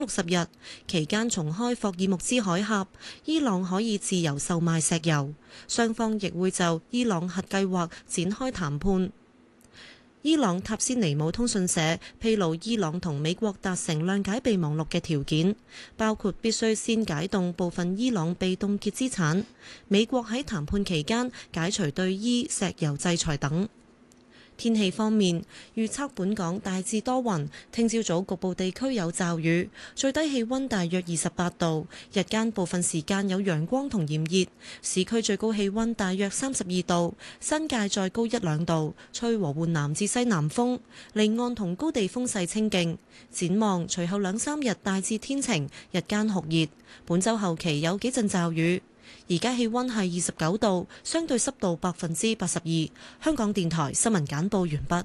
60日，期間重開霍爾木茲海峽，伊朗可以自由售賣石油，雙方亦會就伊朗核計劃展開談判。伊朗塔斯尼姆通訊社披露，伊朗同美國達成諒解備忘錄嘅條件，包括必須先解凍部分伊朗被凍結資產，美國喺談判期間解除對伊石油制裁等。天氣方面，預測本港大致多雲，聽朝早局部地區有驟雨，最低氣溫大約28度，日間部分時間有陽光同炎熱，市區最高氣溫大約32度，新界再高1-2度，吹和緩南至西南風，離岸同高地風勢清勁。展望隨後2-3日大致天晴，日間酷熱，本週後期有幾陣驟雨。而家氣溫係29度，相對濕度82%。香港電台新聞簡報完畢。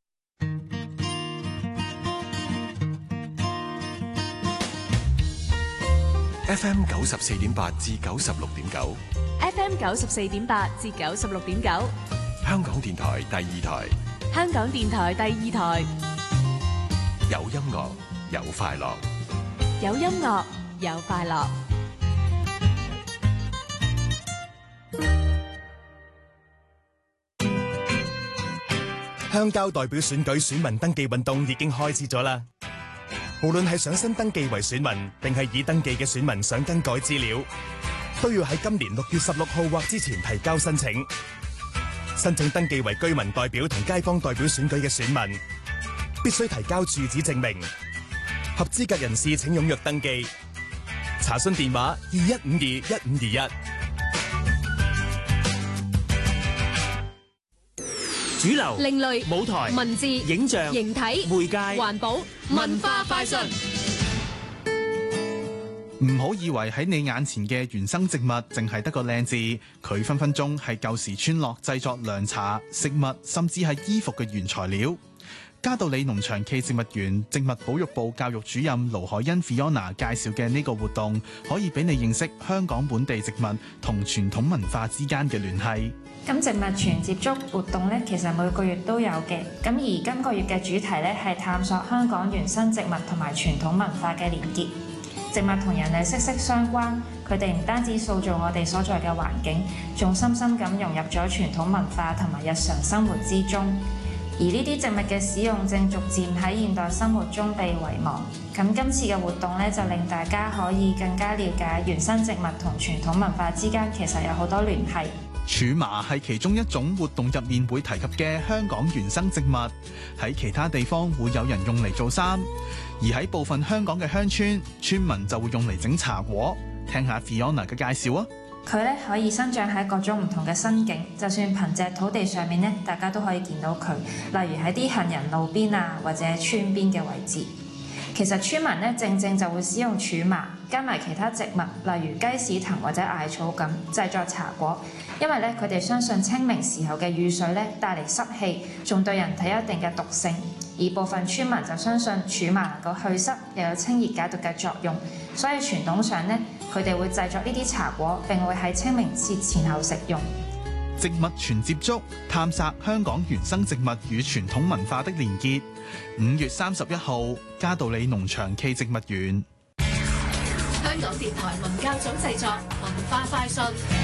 FM 94.8至96.9 ，FM 94.8至96.9， 香港電台第二台， 香港電台第二台， 有音樂有快樂， 有音樂有快樂。 鄉郊代表選舉選民登記運動已經開始咗啦！無論係想新登記為選民，定係已登記嘅選民想更改資料，都要喺今年6月16號或之前提交申請。申請登記為居民代表同街坊代表選舉嘅選民，必須提交住址證明。合資格人士請踴躍登記。查詢電話21521521。 主流、 另類、 舞台、 文字、 影像、 形體、 媒介、 環保、文化快訊。 唔好以為喺你眼前嘅原生植物淨係得個靚字，佢分分鐘係舊時村落製作涼茶、食物甚至係衣服嘅原材料。嘉道理農場暨植物園植物保育部教育主任盧海欣 Fiona 介紹嘅呢個活動，可以俾你認識香港本地植物同傳統文化之間嘅聯繫。 咁植物全接觸活動咧，其實每個月都有嘅。咁而今個月嘅主題咧係探索香港原生植物同埋傳統文化嘅連結。植物同人類息息相關，佢哋唔單止塑造我哋所在嘅環境，仲深深咁融入咗傳統文化同埋日常生活之中。而呢啲植物嘅使用正逐漸喺現代生活中被遺忘。咁今次嘅活動咧，就令大家可以更加了解原生植物同傳統文化之間其實有好多聯繫。 苧麻係其中一種活動入面會提及嘅香港原生植物，喺其他地方會有人用嚟做衫，而喺部分香港嘅鄉村，村民就會用嚟整茶果。聽下 Fiona 嘅介紹啊！ 佢咧可以生長喺各種唔同嘅生境，就算貧瘠土地上面咧，大家都可以見到佢。例如喺啲行人路邊啊，或者村邊嘅位置。其實村民咧正就會使用苧麻加埋其他植物，例如雞屎藤或者艾草咁製作茶果。因為咧佢哋相信清明時候嘅雨水咧帶嚟濕氣，仲對人體有一定嘅毒性。而部分村民就相信苧麻能夠去濕，又有清熱解毒嘅作用，所以傳統上咧佢哋會製作呢啲茶果，並會喺清明節前後食用。 植物全接觸，探索香港原生植物與傳統文化的連結。5月31號，嘉道理農場暨植物園。 香港電台文教組製作，文化快訊。